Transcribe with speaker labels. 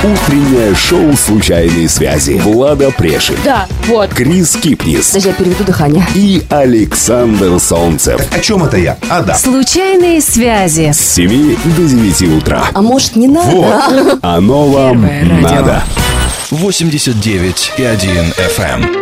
Speaker 1: Утреннее шоу «Случайные связи». Влада Прешин.
Speaker 2: Да, вот.
Speaker 1: Крис Кипнис.
Speaker 2: Подожди, я переведу дыхание.
Speaker 1: И Александр Солнцев.
Speaker 3: О чем это я? А, да.
Speaker 4: Случайные связи.
Speaker 1: С 7 до 9 утра.
Speaker 2: А может, не надо?
Speaker 3: Вот.
Speaker 1: Оно вам
Speaker 4: Первое радио.
Speaker 1: надо.
Speaker 5: 89,1 FM.